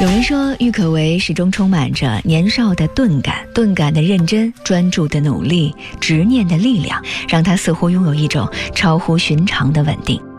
有人说，郁可唯始终充满着年少的钝感的认真、专注的努力、执念的力量，让她似乎拥有一种超乎寻常的稳定。